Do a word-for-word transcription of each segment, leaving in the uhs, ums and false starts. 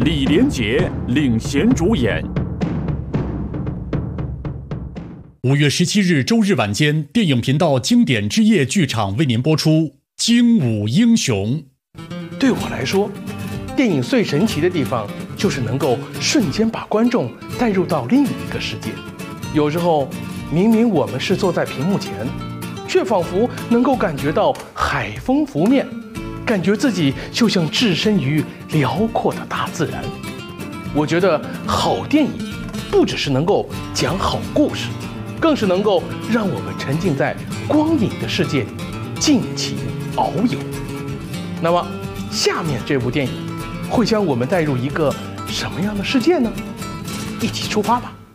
李连杰领衔主演。 五月十七日周日晚间，电影频道经典之夜剧场为您播出《精武英雄》。 对我来说，电影最神奇的地方就是能够瞬间把观众带入到另一个世界。有时候，明明我们是坐在屏幕前，却仿佛能够感觉到海风拂面，感觉自己就像置身于辽阔的大自然。我觉得好电影不只是能够讲好故事，更是能够让我们沉浸在光影的世界里，尽情遨游。那么，下面这部电影会将我们带入一个什么样的世界呢？一起出发吧！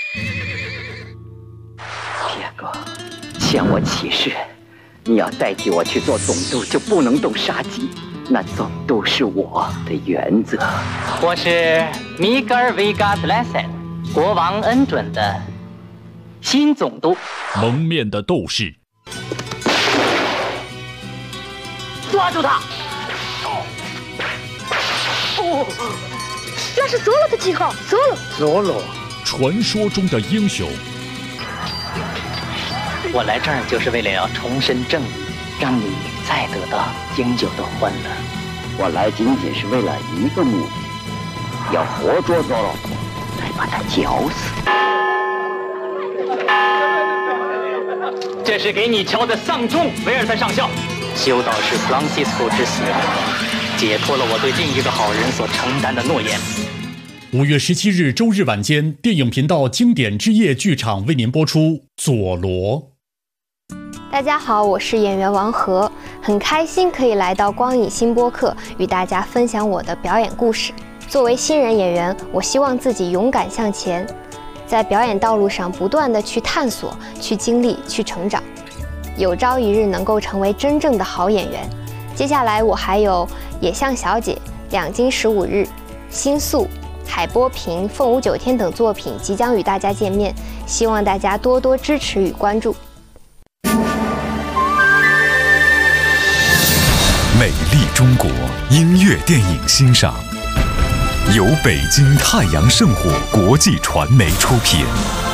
铁哥，向我起誓，你要代替我去做总督，就不能动杀机。那总督是我的原则。 我是米格尔·维加·德莱森，国王恩准的新总督。 蒙面的斗士， 抓住他！ 哦，那是佐罗的记号，佐罗。 佐罗，传说中的英雄。 我来这儿就是为了要重申正义，让你再得到应有的欢乐。 我来仅仅是为了一个目的，要活捉佐罗，再把他绞死。 这是给你敲的丧钟，维尔赛上校。修道士弗朗西斯科之死，解脱了我对另一个好人所承担的诺言。 五月十七日周日晚间，电影频道经典之夜剧场为您播出《佐罗》。 大家好，我是演员王和，很开心可以来到光影新播客，与大家分享我的表演故事。作为新人演员，我希望自己勇敢向前，在表演道路上不断地去探索、去经历、去成长，有朝一日能够成为真正的好演员。接下来我还有《野象小姐》、《两京十五日》、《新宿》、《海波平》、《凤舞九天》等作品即将与大家见面，希望大家多多支持与关注。 美丽中国音乐电影欣赏，由北京太阳圣火国际传媒出品。